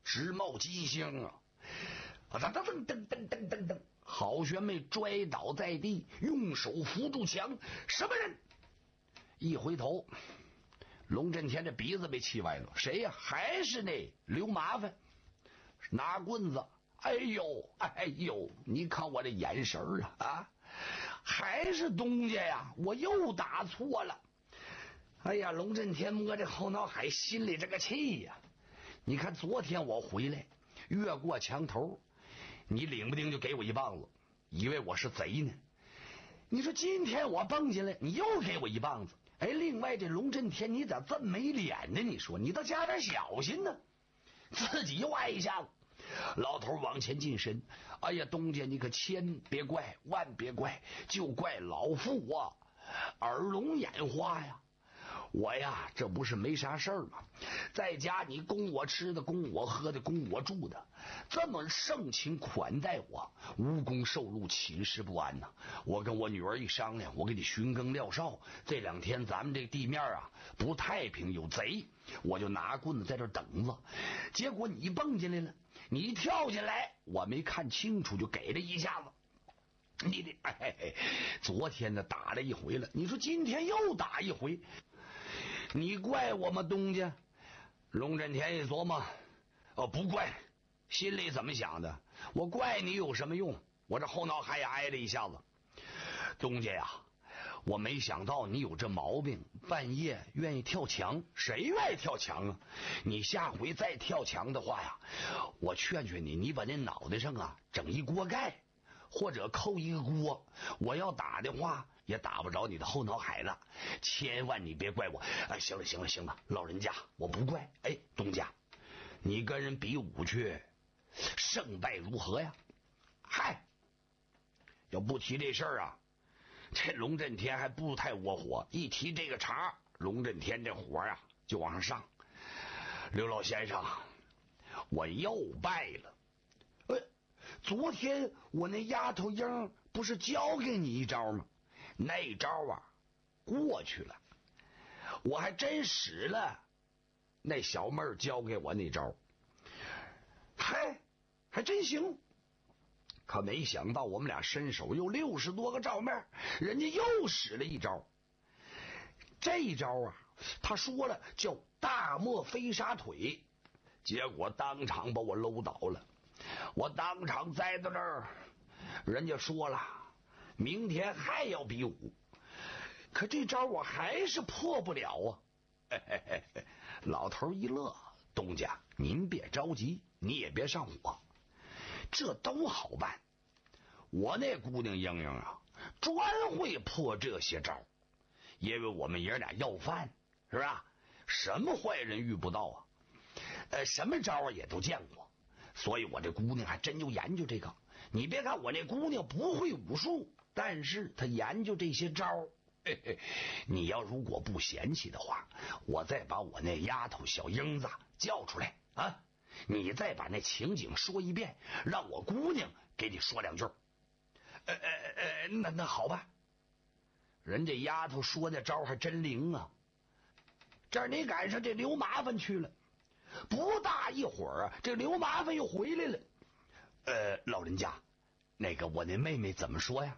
直冒金星啊！噔噔噔噔噔噔噔，郝玄妹摔倒在地，用手扶住墙。什么人？一回头，龙震天这鼻子被气歪了。谁呀？还是那刘麻烦，拿棍子。哎呦，哎呦！你看我这眼神啊，还是东家呀！我又打错了。哎呀，龙震天摸着后脑海，心里这个气呀！你看昨天我回来，越过墙头，你领不丁就给我一棒子，以为我是贼呢。你说今天我蹦进来，你又给我一棒子。哎，另外这龙震天你咋这么没脸呢？你说你倒加点小心呢，自己又挨一下子。老头往前近身，哎呀，东家你可千别怪，万别怪，就怪老妇啊耳聋眼花呀。我呀，这不是没啥事儿吗？在家你供我吃的，供我喝的，供我住的，这么盛情款待我，无功受禄，寝食不安呐。我跟我女儿一商量，我给你寻更撂哨，这2天咱们这个地面啊不太平，有贼，我就拿棍子在这等着。结果你蹦进来了，你一跳进来，我没看清楚就给了一下子。你得昨天呢打了一回了，你说今天又打一回，你怪我吗东家？龙震天一琢磨，不怪，心里怎么想的？我怪你有什么用？我这后脑海也挨了一下子。东家呀，我没想到你有这毛病，半夜愿意跳墙。谁愿意跳墙啊？你下回再跳墙的话呀，我劝劝你，你把那脑袋上啊整一锅盖，或者扣一个锅，我要打的话也打不着你的后脑海了，千万你别怪我。行了行了行了，老人家我不怪。东家，你跟人比武去，胜败如何呀？嗨，要不提这事儿啊，这龙震天还不太窝火，一提这个茬，龙震天这火啊就往上上。刘老先生，我又败了。昨天我那丫头英不是教给你一招吗？那招啊过去了，我还真使了那小妹儿教给我那招，还真行。可没想到我们俩身手有60多个照面，人家又使了一招。这一招啊，他说了叫大漠飞沙腿，结果当场把我搂倒了。我当场栽到这儿，人家说了明天还要比武，可这招我还是破不了啊。老头一乐，东家您别着急，你也别上火，这都好办。我那姑娘英英啊，专会破这些招，因为我们爷俩要饭，是吧？什么坏人遇不到啊？什么招也都见过。所以我这姑娘还真就研究这个。你别看我那姑娘不会武术，但是她研究这些招。你要如果不嫌弃的话，我再把我那丫头小英子叫出来啊，你再把那情景说一遍，让我姑娘给你说2句。那好吧。人这丫头说那招还真灵啊。这儿你赶上这刘麻烦去了，不大一会儿啊，这刘麻烦又回来了。老人家，那个我那妹妹怎么说呀？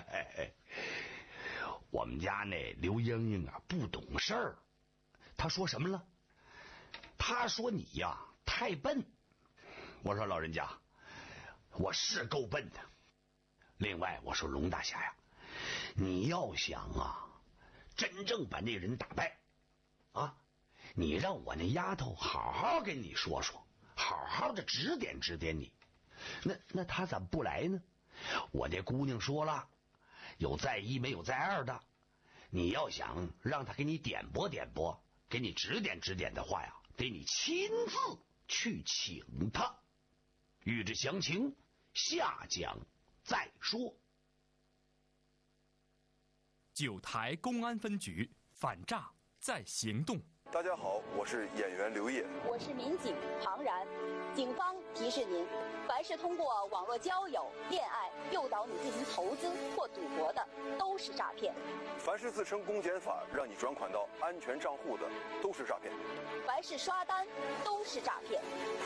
我们家那刘英英啊不懂事儿。她说什么了？她说你呀太笨。我说老人家，我是够笨的。另外我说龙大侠呀，你要想啊真正把那人打败啊，你让我那丫头好好跟你说说，好好的指点指点你。那他怎么不来呢？我这姑娘说了，有在一没有在二的。你要想让他给你点拨点拨，给你指点指点的话呀，得你亲自去请他。欲知详情，下讲再说。 九台公安分局反诈在行动。 大家好，我是演员刘烨， 我是民警庞然。警方提示您，凡是通过网络交友、恋爱诱导你进行投资或赌博的，都是诈骗； 凡是自称公检法让你转款到安全账户的，都是诈骗； 凡是刷单，都是诈骗。